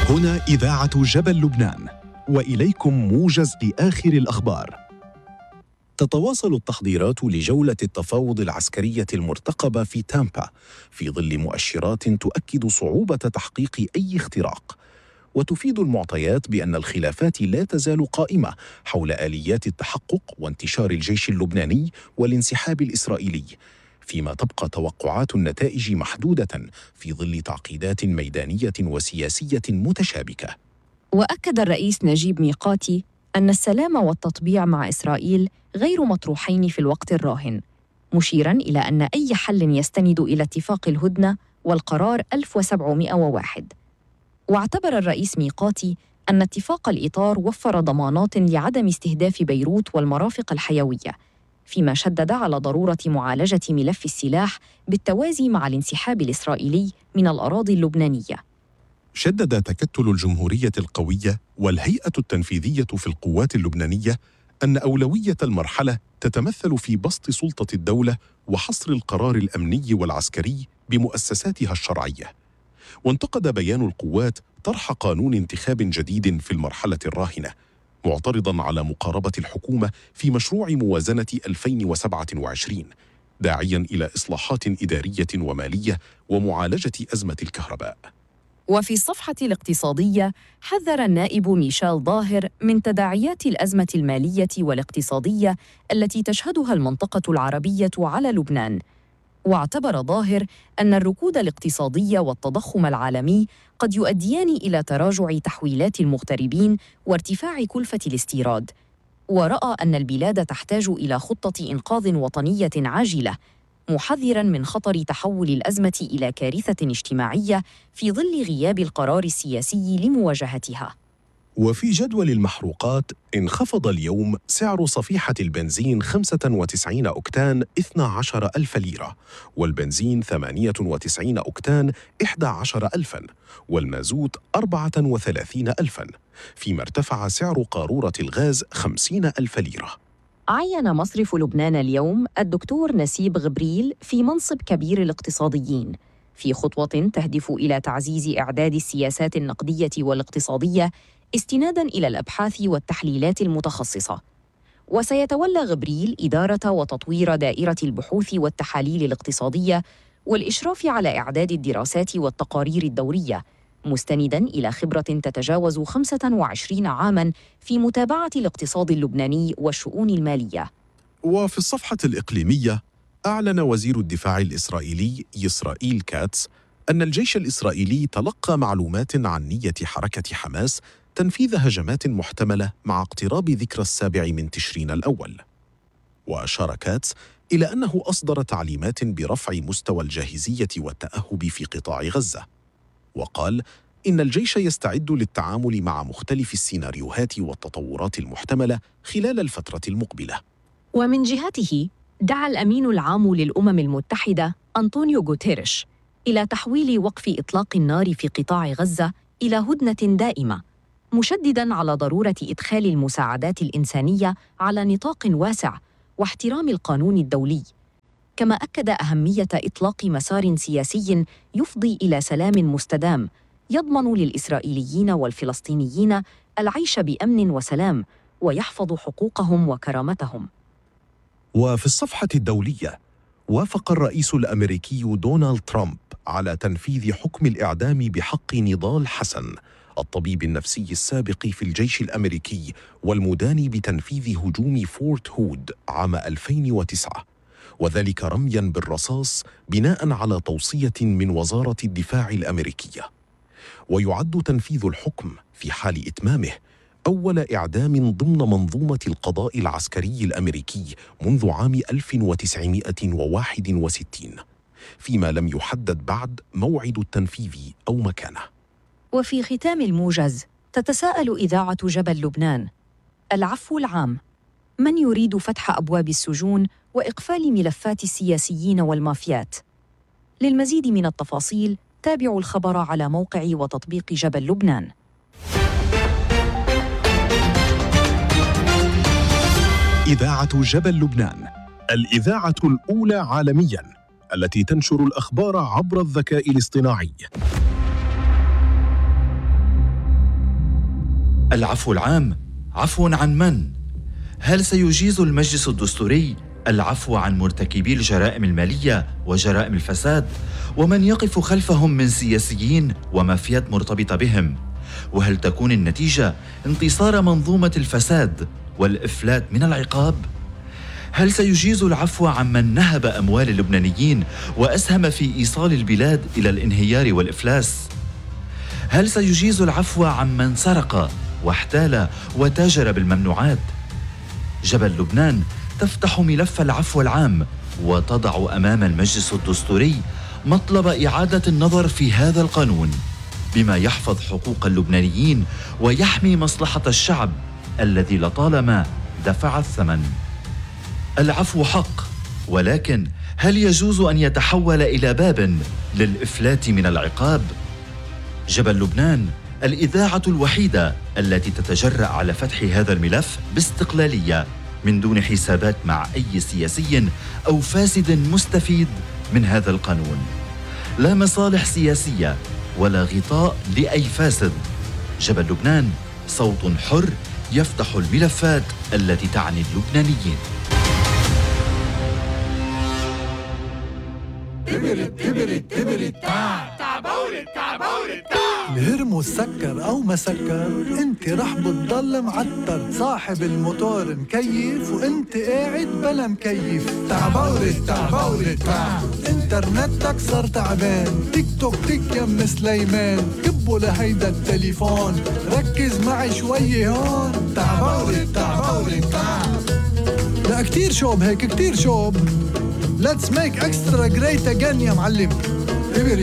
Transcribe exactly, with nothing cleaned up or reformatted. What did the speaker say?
هنا إذاعة جبل لبنان، وإليكم موجز لآخر الأخبار. تتواصل التحضيرات لجولة التفاوض العسكرية المرتقبة في تامبا في ظل مؤشرات تؤكد صعوبة تحقيق أي اختراق، وتفيد المعطيات بأن الخلافات لا تزال قائمة حول آليات التحقق وانتشار الجيش اللبناني والانسحاب الإسرائيلي، فيما تبقى توقعات النتائج محدودة في ظل تعقيدات ميدانية وسياسية متشابكة. وأكد الرئيس نجيب ميقاتي أن السلام والتطبيع مع إسرائيل غير مطروحين في الوقت الراهن، مشيراً إلى أن أي حل يستند إلى اتفاق الهدنة والقرار ألف وسبعمائة وواحد. واعتبر الرئيس ميقاتي أن اتفاق الإطار وفر ضمانات لعدم استهداف بيروت والمرافق الحيوية، فيما شدد على ضرورة معالجة ملف السلاح بالتوازي مع الانسحاب الإسرائيلي من الأراضي اللبنانية. شدد تكتل الجمهورية القوية والهيئة التنفيذية في القوات اللبنانية أن أولوية المرحلة تتمثل في بسط سلطة الدولة وحصر القرار الأمني والعسكري بمؤسساتها الشرعية. وانتقد بيان القوات طرح قانون انتخاب جديد في المرحلة الراهنة، معترضاً على مقاربة الحكومة في مشروع موازنة ألفين وسبعة وعشرين، داعياً إلى إصلاحات إدارية ومالية ومعالجة أزمة الكهرباء. وفي الصفحة الاقتصادية حذر النائب ميشيل ظاهر من تداعيات الأزمة المالية والاقتصادية التي تشهدها المنطقة العربية على لبنان، واعتبر ظاهر أن الركود الاقتصادي والتضخم العالمي قد يؤديان إلى تراجع تحويلات المغتربين وارتفاع كلفة الاستيراد، ورأى أن البلاد تحتاج إلى خطة إنقاذ وطنية عاجلة، محذراً من خطر تحول الأزمة إلى كارثة اجتماعية في ظل غياب القرار السياسي لمواجهتها. وفي جدول المحروقات انخفض اليوم سعر صفيحة البنزين خمسة وتسعين أوكتان اثنتي عشرة ألف ليرة، والبنزين ثمانية وتسعين أوكتان أحد عشر ألفاً، والمازوت أربعة وثلاثين ألفاً، فيما ارتفع سعر قارورة الغاز خمسين ألف ليرة. عين مصرف لبنان اليوم الدكتور نسيب غبريل في منصب كبير الاقتصاديين، في خطوة تهدف إلى تعزيز إعداد السياسات النقدية والاقتصادية استناداً إلى الأبحاث والتحليلات المتخصصة. وسيتولى غبريل إدارة وتطوير دائرة البحوث والتحاليل الاقتصادية والإشراف على إعداد الدراسات والتقارير الدورية، مستنداً إلى خبرة تتجاوز خمسة وعشرين عاماً في متابعة الاقتصاد اللبناني والشؤون المالية. وفي الصفحة الإقليمية أعلن وزير الدفاع الإسرائيلي إسرائيل كاتس أن الجيش الإسرائيلي تلقى معلومات عن نية حركة حماس تنفيذ هجمات محتملة مع اقتراب ذكرى السابع من تشرين الأول. وأشار كاتس إلى أنه أصدر تعليمات برفع مستوى الجاهزية والتأهب في قطاع غزة، وقال إن الجيش يستعد للتعامل مع مختلف السيناريوهات والتطورات المحتملة خلال الفترة المقبلة. ومن جهته دعا الأمين العام للأمم المتحدة أنطونيو غوتيريش إلى تحويل وقف إطلاق النار في قطاع غزة إلى هدنة دائمة، مشدداً على ضرورة إدخال المساعدات الإنسانية على نطاق واسع واحترام القانون الدولي، كما أكد أهمية إطلاق مسار سياسي يفضي إلى سلام مستدام يضمن للإسرائيليين والفلسطينيين العيش بأمن وسلام ويحفظ حقوقهم وكرامتهم. وفي الصفحة الدولية وافق الرئيس الأمريكي دونالد ترامب على تنفيذ حكم الإعدام بحق نضال حسن، الطبيب النفسي السابق في الجيش الأمريكي والمدان بتنفيذ هجوم فورت هود عام ألفين وتسعة، وذلك رمياً بالرصاص بناءً على توصية من وزارة الدفاع الأمريكية. ويعد تنفيذ الحكم في حال إتمامه أول إعدام ضمن منظومة القضاء العسكري الأمريكي منذ عام ألف وتسعمائة وواحد وستين، فيما لم يحدد بعد موعد التنفيذ أو مكانه. وفي ختام الموجز تتساءل إذاعة جبل لبنان: العفو العام، من يريد فتح أبواب السجون وإقفال ملفات السياسيين والمافيات؟ للمزيد من التفاصيل تابعوا الخبر على موقع وتطبيق جبل لبنان. إذاعة جبل لبنان، الإذاعة الأولى عالمياً التي تنشر الأخبار عبر الذكاء الاصطناعي. العفو العام عفو عن من؟ هل سيجيز المجلس الدستوري العفو عن مرتكبي الجرائم المالية وجرائم الفساد ومن يقف خلفهم من سياسيين ومافيات مرتبطة بهم؟ وهل تكون النتيجة انتصار منظومة الفساد والإفلات من العقاب؟ هل سيجيز العفو عمن نهب أموال اللبنانيين وأسهم في إيصال البلاد إلى الانهيار والإفلاس؟ هل سيجيز العفو عمن سرق واحتال وتاجر بالممنوعات؟ جبل لبنان تفتح ملف العفو العام وتضع أمام المجلس الدستوري مطلب إعادة النظر في هذا القانون بما يحفظ حقوق اللبنانيين ويحمي مصلحة الشعب الذي لطالما دفع الثمن. العفو حق، ولكن هل يجوز أن يتحول إلى باب للإفلات من العقاب؟ جبل لبنان الإذاعة الوحيدة التي تتجرأ على فتح هذا الملف باستقلالية من دون حسابات مع أي سياسي أو فاسد مستفيد من هذا القانون. لا مصالح سياسية ولا غطاء لأي فاسد. جبل لبنان صوت حر يفتح الملفات التي تعني اللبنانيين. الهرمس سكر أو ما سكر انت رح بتضل معتر، صاحب الموتور مكيف وانت قاعد بلا مكيف. تعبورت تعبورت انترنتك صار تعبان، تيك توك تيك يم سليمان، كبوا لهيدا التليفون ركز معي شوي هون. تعبورت تعبورت لا كتير شوب هيك كتير شوب. Let's make extra great again يا معلم.